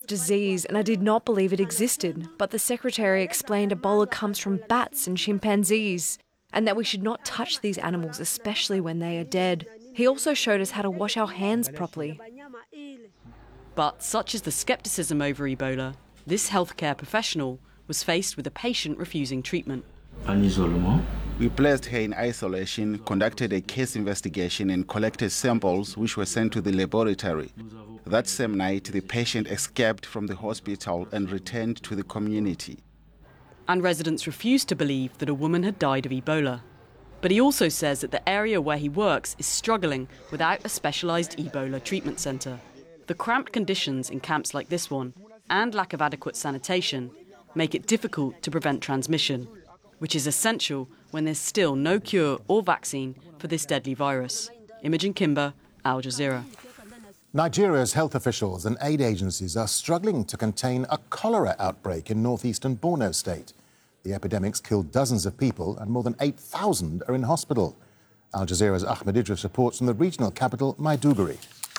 disease and I did not believe it existed, but the secretary explained Ebola comes from bats and chimpanzees and that we should not touch these animals, especially when they are dead. He also showed us how to wash our hands properly. But such is the scepticism over Ebola, this healthcare professional was faced with a patient refusing treatment. We placed her in isolation, conducted a case investigation and collected samples which were sent to the laboratory. That same night, the patient escaped from the hospital and returned to the community. And residents refused to believe that a woman had died of Ebola. But he also says that the area where he works is struggling without a specialised Ebola treatment centre. The cramped conditions in camps like this one and lack of adequate sanitation make it difficult to prevent transmission, which is essential when there's still no cure or vaccine for this deadly virus. Imogen Kimber, Al Jazeera. Nigeria's health officials and aid agencies are struggling to contain a cholera outbreak in northeastern Borno State. The epidemic's killed dozens of people and more than 8,000 are in hospital. Al Jazeera's Ahmed Idris reports from the regional capital, Maiduguri.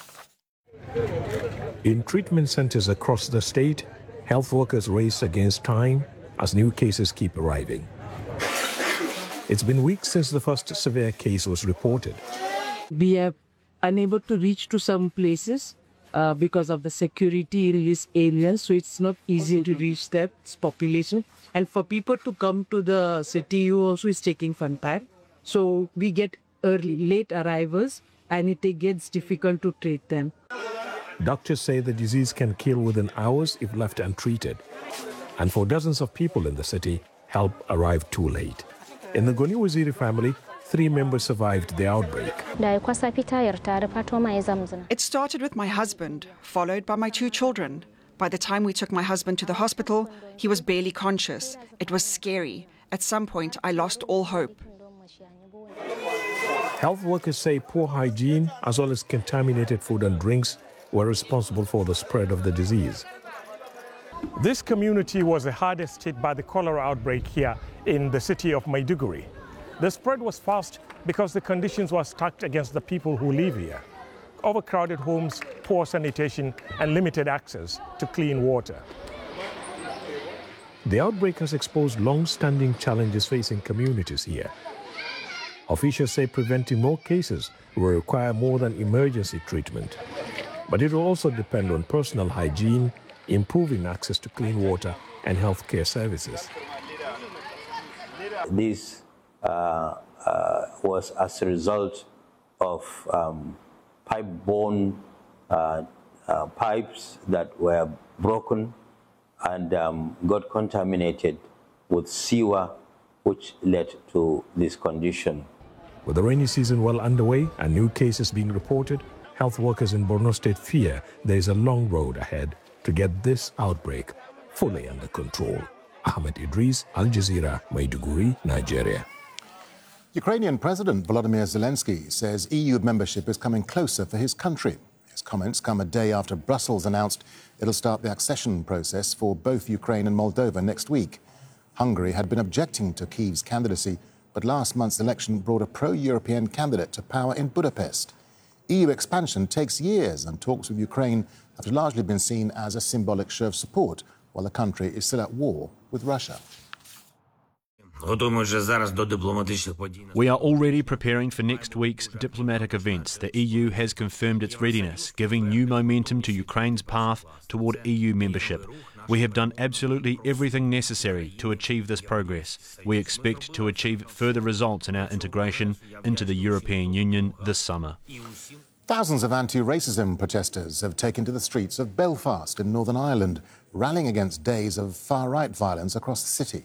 In treatment centres across the state, health workers race against time as new cases keep arriving. It's been weeks since the first severe case was reported. We are unable to reach to some places because of the security in this area, so it's not easy to reach that population. And for people to come to the city also is taking some time. So we get late arrivals and it gets difficult to treat them. Doctors say the disease can kill within hours if left untreated. And for dozens of people in the city, help arrived too late. In the Goni Waziri family, 3 members survived the outbreak. It started with my husband, followed by my 2 children. By the time we took my husband to the hospital, he was barely conscious. It was scary. At some point, I lost all hope. Health workers say poor hygiene, as well as contaminated food and drinks, were responsible for the spread of the disease. This community was the hardest hit by the cholera outbreak here in the city of Maiduguri. The spread was fast because the conditions were stacked against the people who live here. Overcrowded homes, poor sanitation, and limited access to clean water. The outbreak has exposed long-standing challenges facing communities here. Officials say preventing more cases will require more than emergency treatment. But it will also depend on personal hygiene, improving access to clean water and healthcare services. This was as a result of pipe-borne pipes that were broken and got contaminated with sewer, which led to this condition. With the rainy season well underway and new cases being reported, health workers in Borno State fear there is a long road ahead to get this outbreak fully under control. Ahmed Idris, Al Jazeera, Maiduguri, Nigeria. Ukrainian President Volodymyr Zelensky says EU membership is coming closer for his country. His comments come a day after Brussels announced it'll start the accession process for both Ukraine and Moldova next week. Hungary had been objecting to Kyiv's candidacy, but last month's election brought a pro-European candidate to power in Budapest. EU expansion takes years, and talks with Ukraine have largely been seen as a symbolic show of support, while the country is still at war with Russia. We are already preparing for next week's diplomatic events. The EU has confirmed its readiness, giving new momentum to Ukraine's path toward EU membership. We have done absolutely everything necessary to achieve this progress. We expect to achieve further results in our integration into the European Union this summer. Thousands of anti-racism protesters have taken to the streets of Belfast in Northern Ireland, rallying against days of far-right violence across the city.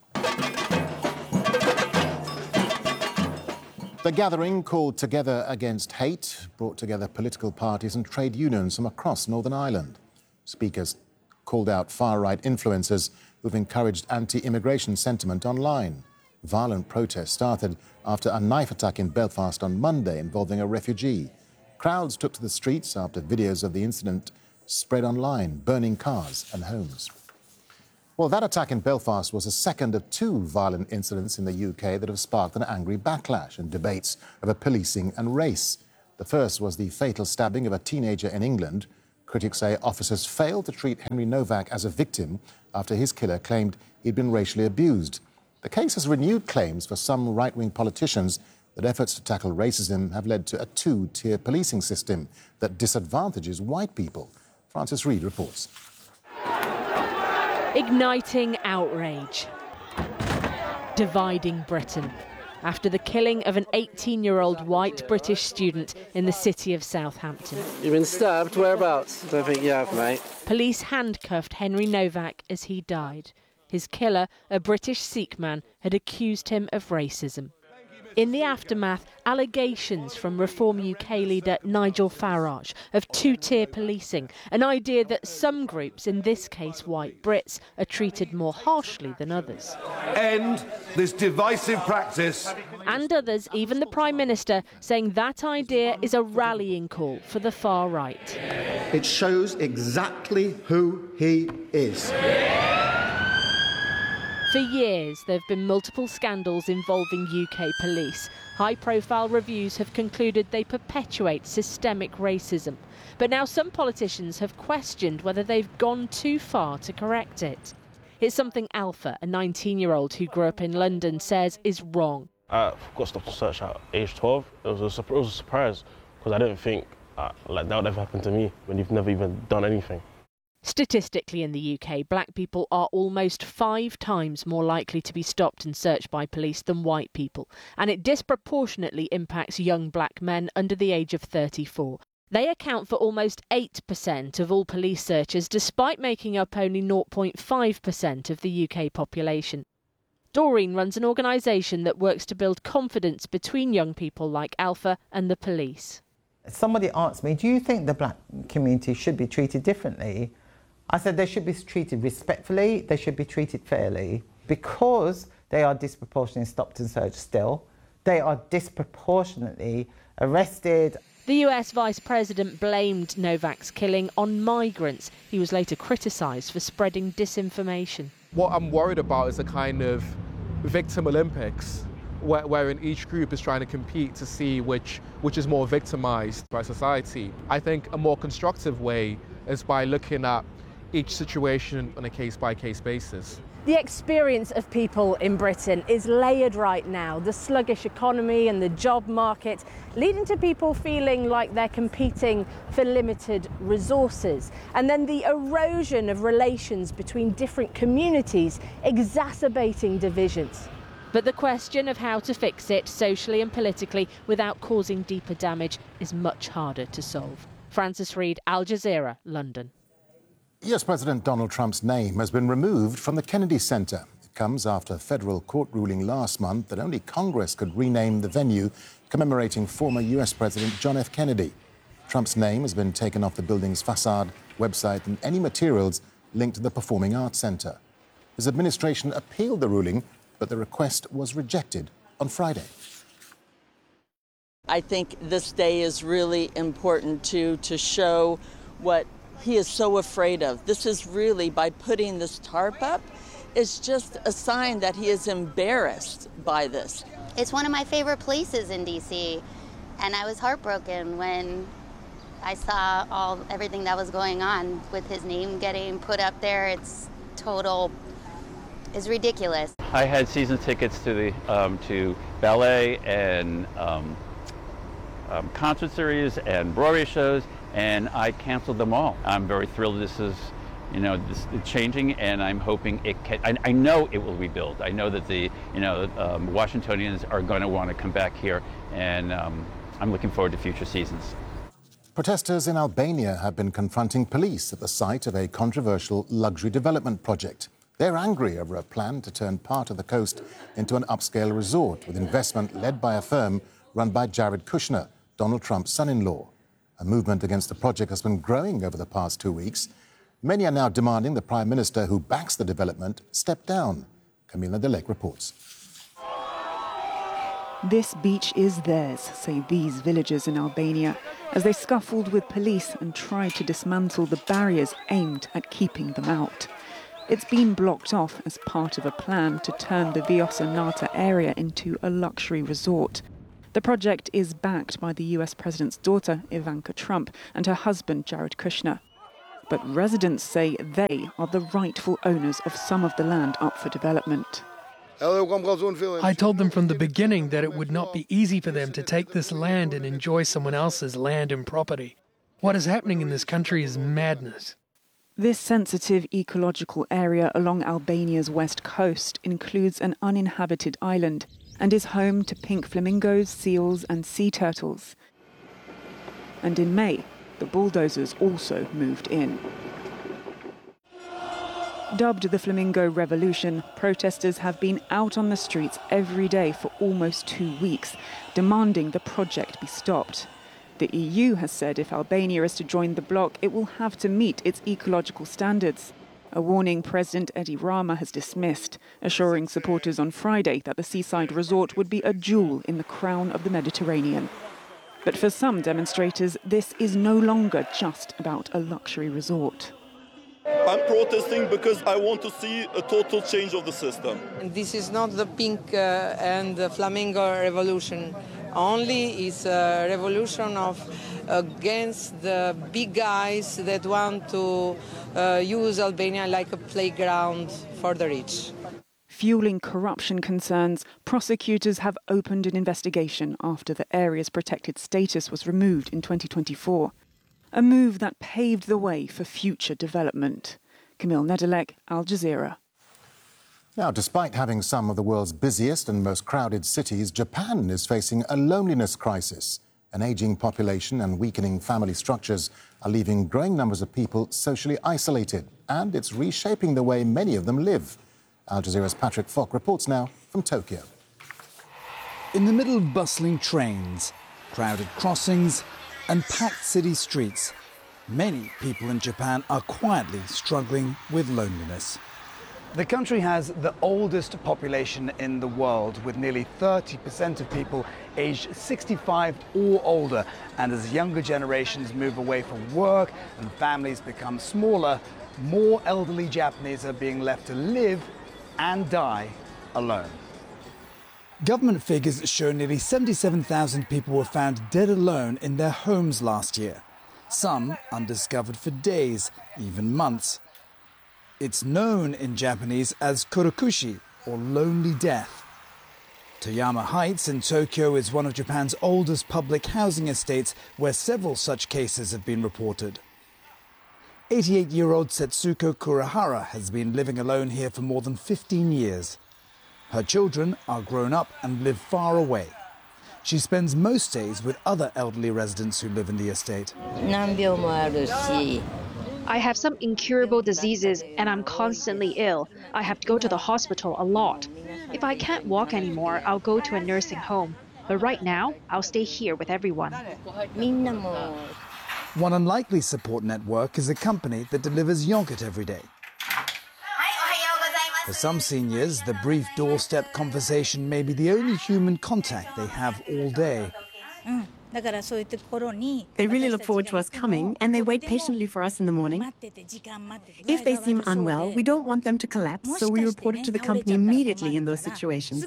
The gathering, called Together Against Hate, brought together political parties and trade unions from across Northern Ireland. Speakers called out far-right influencers who've encouraged anti-immigration sentiment online. Violent protests started after a knife attack in Belfast on Monday involving a refugee. Crowds took to the streets after videos of the incident spread online, burning cars and homes. Well, that attack in Belfast was the second of 2 violent incidents in the UK that have sparked an angry backlash and debates over policing and race. The first was the fatal stabbing of a teenager in England. Critics say officers failed to treat Henry Novak as a victim after his killer claimed he'd been racially abused. The case has renewed claims for some right-wing politicians that efforts to tackle racism have led to a two-tier policing system that disadvantages white people. Francis Reid reports. Igniting outrage. Dividing Britain. After the killing of an 18-year-old white British student in the city of Southampton. You've been stabbed? Whereabouts? Don't think you have, mate. Police handcuffed Henry Novak as he died. His killer, a British Sikh man, had accused him of racism. In the aftermath, allegations from Reform UK leader Nigel Farage of two-tier policing, an idea that some groups, in this case white Brits, are treated more harshly than others. End this divisive practice. And others, even the Prime Minister, saying that idea is a rallying call for the far right. It shows exactly who he is. For years, there have been multiple scandals involving UK police. High-profile reviews have concluded they perpetuate systemic racism. But now some politicians have questioned whether they've gone too far to correct it. It's something Alpha, a 19-year-old who grew up in London, says is wrong. I got stopped for search at age 12. It was a surprise because I didn't think that would ever happen to me when you've never even done anything. Statistically in the UK, black people are almost 5 times more likely to be stopped and searched by police than white people, and it disproportionately impacts young black men under the age of 34. They account for almost 8% of all police searches, despite making up only 0.5% of the UK population. Doreen runs an organisation that works to build confidence between young people like Alpha and the police. Somebody asked me, do you think the black community should be treated differently? I said they should be treated respectfully, they should be treated fairly. Because they are disproportionately stopped and searched still, they are disproportionately arrested. The US Vice President blamed Novak's killing on migrants. He was later criticised for spreading disinformation. What I'm worried about is a kind of victim Olympics, wherein each group is trying to compete to see which is more victimised by society. I think a more constructive way is by looking at each situation on a case-by-case basis. The experience of people in Britain is layered right now. The sluggish economy and the job market leading to people feeling like they're competing for limited resources. And then the erosion of relations between different communities exacerbating divisions. But the question of how to fix it socially and politically without causing deeper damage is much harder to solve. Francis Reid, Al Jazeera, London. US President Donald Trump's name has been removed from the Kennedy Center. It comes after a federal court ruling last month that only Congress could rename the venue commemorating former US President John F. Kennedy. Trump's name has been taken off the building's facade, website and any materials linked to the Performing Arts Center. His administration appealed the ruling, but the request was rejected on Friday. I think this day is really important to show what he is so afraid of. This is really, by putting this tarp up, it's just a sign that he is embarrassed by this. It's one of my favorite places in D.C., and I was heartbroken when I saw everything that was going on with his name getting put up there. It's ridiculous. I had season tickets to the to ballet and concert series and Broadway shows, and I canceled them all. I'm very thrilled this is, this is changing, and I'm hoping it can. I know it will rebuild. I know that the, Washingtonians are going to want to come back here, and I'm looking forward to future seasons. Protesters in Albania have been confronting police at the site of a controversial luxury development project. They're angry over a plan to turn part of the coast into an upscale resort with investment led by a firm run by Jared Kushner, Donald Trump's son-in-law. A movement against the project has been growing over the past 2 weeks. Many are now demanding the Prime Minister who backs the development step down. Camila Delek reports. This beach is theirs, say these villagers in Albania, as they scuffled with police and tried to dismantle the barriers aimed at keeping them out. It's been blocked off as part of a plan to turn the Vjosa Nata area into a luxury resort. The project is backed by the US President's daughter, Ivanka Trump, and her husband, Jared Kushner. But residents say they are the rightful owners of some of the land up for development. I told them from the beginning that it would not be easy for them to take this land and enjoy someone else's land and property. What is happening in this country is madness. This sensitive ecological area along Albania's west coast includes an uninhabited island and is home to pink flamingos, seals and sea turtles. And in May, the bulldozers also moved in. Dubbed the Flamingo Revolution, protesters have been out on the streets every day for almost 2 weeks, demanding the project be stopped. The EU has said if Albania is to join the bloc, it will have to meet its ecological standards. A warning President Edi Rama has dismissed, assuring supporters on Friday that the seaside resort would be a jewel in the crown of the Mediterranean. But for some demonstrators, this is no longer just about a luxury resort. I'm protesting because I want to see a total change of the system. This is not the pink and the flamingo revolution. Only is a revolution against the big guys that want to use Albania like a playground for the rich. Fueling corruption concerns, prosecutors have opened an investigation after the area's protected status was removed in 2024. A move that paved the way for future development. Camille Nedelec, Al Jazeera. Now, despite having some of the world's busiest and most crowded cities, Japan is facing a loneliness crisis. An ageing population and weakening family structures are leaving growing numbers of people socially isolated, and it's reshaping the way many of them live. Al Jazeera's Patrick Falk reports now from Tokyo. In the middle of bustling trains, crowded crossings and packed city streets, many people in Japan are quietly struggling with loneliness. The country has the oldest population in the world, with nearly 30% of people aged 65 or older. And as younger generations move away from work and families become smaller, more elderly Japanese are being left to live and die alone. Government figures show nearly 77,000 people were found dead alone in their homes last year. Some undiscovered for days, even months. It's known in Japanese as korokushi, or lonely death. Toyama Heights in Tokyo is one of Japan's oldest public housing estates, where several such cases have been reported. 88-year-old Setsuko Kurahara has been living alone here for more than 15 years. Her children are grown up and live far away. She spends most days with other elderly residents who live in the estate. I have some incurable diseases and I'm constantly ill. I have to go to the hospital a lot. If I can't walk anymore, I'll go to a nursing home. But right now, I'll stay here with everyone. One unlikely support network is a company that delivers yogurt every day. For some seniors, the brief doorstep conversation may be the only human contact they have all day. They really look forward to us coming, and they wait patiently for us in the morning. If they seem unwell, we don't want them to collapse, so we report it to the company immediately in those situations.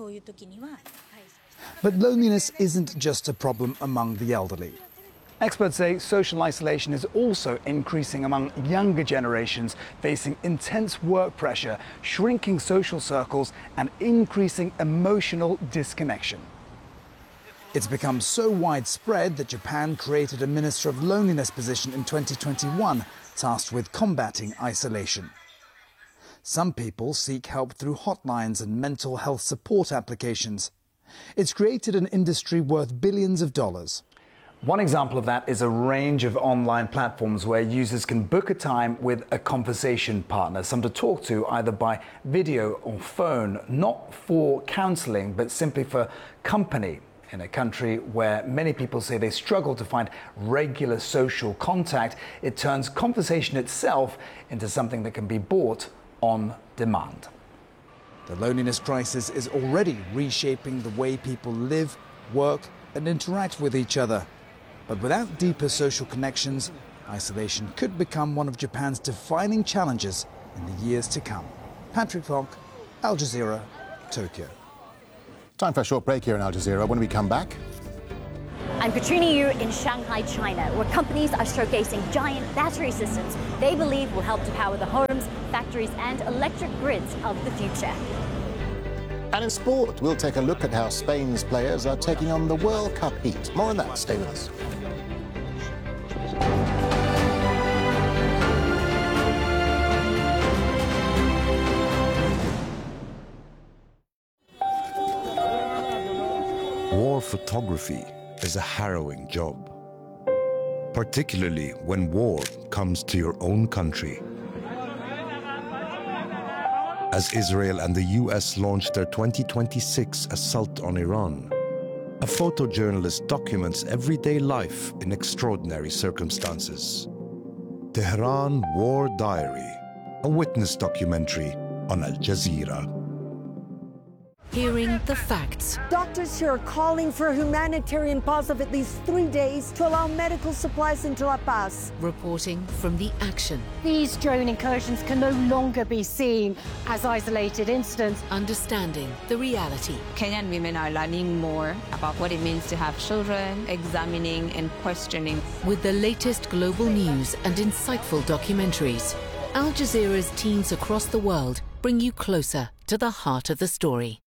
But loneliness isn't just a problem among the elderly. Experts say social isolation is also increasing among younger generations, facing intense work pressure, shrinking social circles, and increasing emotional disconnection. It's become so widespread that Japan created a Minister of Loneliness position in 2021, tasked with combating isolation. Some people seek help through hotlines and mental health support applications. It's created an industry worth billions of dollars. One example of that is a range of online platforms where users can book a time with a conversation partner, some to talk to either by video or phone, not for counselling, but simply for company. In a country where many people say they struggle to find regular social contact, it turns conversation itself into something that can be bought on demand. The loneliness crisis is already reshaping the way people live, work, and interact with each other. But without deeper social connections, isolation could become one of Japan's defining challenges in the years to come. Patrick Falk, Al Jazeera, Tokyo. Time for a short break here in Al Jazeera. When we come back... I'm Katrina Yu in Shanghai, China, where companies are showcasing giant battery systems they believe will help to power the homes, factories and electric grids of the future. And in sport, we'll take a look at how Spain's players are taking on the World Cup heat. More on that, stay with us. War photography is a harrowing job, particularly when war comes to your own country. As Israel and the US launched their 2026 assault on Iran, a photojournalist documents everyday life in extraordinary circumstances. Tehran War Diary, a witness documentary on Al Jazeera. Hearing the facts. Doctors here are calling for a humanitarian pause of at least 3 days to allow medical supplies into La Paz. Reporting from the action. These drone incursions can no longer be seen as isolated incidents. Understanding the reality. Kenyan women are learning more about what it means to have children, examining and questioning. With the latest global news and insightful documentaries, Al Jazeera's teams across the world bring you closer to the heart of the story.